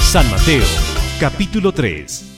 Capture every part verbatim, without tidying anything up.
San Mateo, capítulo tres.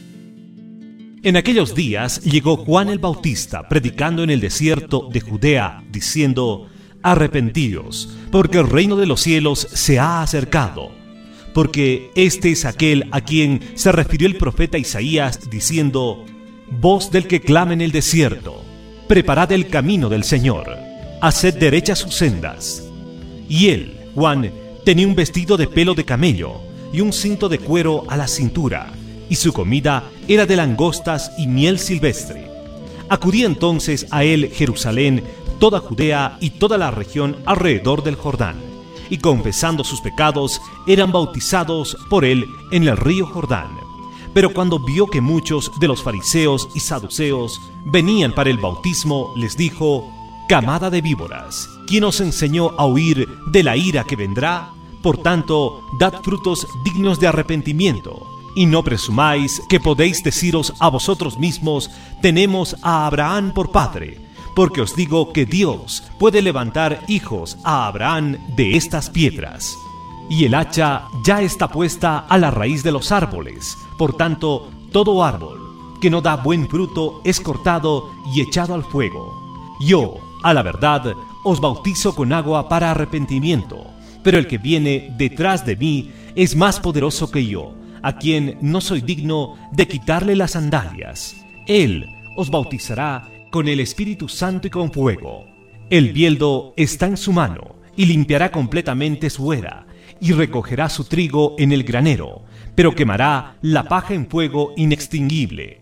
En aquellos días llegó Juan el Bautista predicando en el desierto de Judea, diciendo: Arrepentíos, porque el reino de los cielos se ha acercado. Porque este es aquel a quien se refirió el profeta Isaías, diciendo: Voz del que clama en el desierto, preparad el camino del Señor, haced derechas sus sendas. Y él, Juan, tenía un vestido de pelo de camello y un cinto de cuero a la cintura, y su comida era de langostas y miel silvestre. Acudía entonces a él Jerusalén, toda Judea y toda la región alrededor del Jordán, y confesando sus pecados eran bautizados por él en el río Jordán. Pero cuando vio que muchos de los fariseos y saduceos venían para el bautismo, les dijo: Camada de víboras, ¿quién os enseñó a huir de la ira que vendrá? Por tanto, dad frutos dignos de arrepentimiento, y no presumáis que podéis deciros a vosotros mismos: tenemos a Abraham por padre, porque os digo que Dios puede levantar hijos a Abraham de estas piedras. Y el hacha ya está puesta a la raíz de los árboles. Por tanto, todo árbol que no da buen fruto es cortado y echado al fuego. Yo, a la verdad, os bautizo con agua para arrepentimiento, pero el que viene detrás de mí es más poderoso que yo, a quien no soy digno de quitarle las sandalias. Él os bautizará con el Espíritu Santo y con fuego. El bieldo está en su mano, y limpiará completamente su era, y recogerá su trigo en el granero, pero quemará la paja en fuego inextinguible.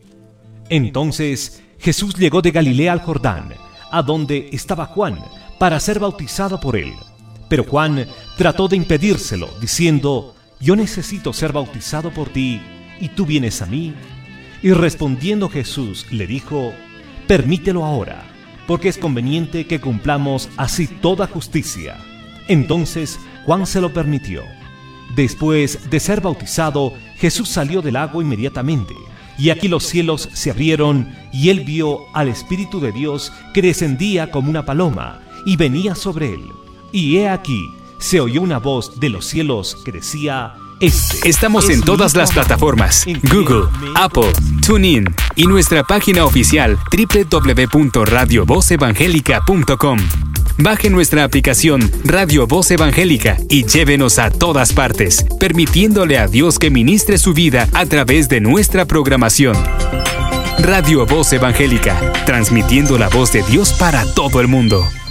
Entonces Jesús llegó de Galilea al Jordán, a donde estaba Juan, para ser bautizado por él. Pero Juan trató de impedírselo, diciendo: Yo necesito ser bautizado por ti, ¿y tú vienes a mí? Y respondiendo Jesús le dijo: Permítelo ahora, porque es conveniente que cumplamos así toda justicia. Entonces Juan se lo permitió. Después de ser bautizado, Jesús salió del agua inmediatamente, y aquí los cielos se abrieron, y él vio al Espíritu de Dios que descendía como una paloma, y venía sobre él. Y he aquí, se oyó una voz de los cielos que decía: Este Estamos en todas las plataformas: Google, Apple, TuneIn y nuestra página oficial doble u doble u doble u punto radio voz evangélica punto com. Baje nuestra aplicación Radio Voz Evangélica y llévenos a todas partes, permitiéndole a Dios que ministre su vida a través de nuestra programación. Radio Voz Evangélica, transmitiendo la voz de Dios para todo el mundo.